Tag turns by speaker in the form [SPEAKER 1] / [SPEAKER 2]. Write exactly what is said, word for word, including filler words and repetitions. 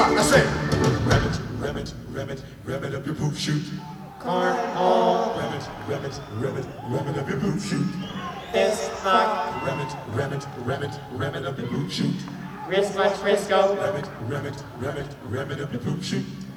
[SPEAKER 1] I say, rev it, rev it, rev it, rev it up your poop shoot.
[SPEAKER 2] Cornhole,
[SPEAKER 1] Rev it, rev it, rev it, rev it up your poop shoot.
[SPEAKER 2] fist fuck,
[SPEAKER 1] Rev it, rev it, rev it, rev it up your poop shoot.
[SPEAKER 2] wristwatch Frisco,
[SPEAKER 1] Rev it, rev it, rev it, rev it up your poop shoot.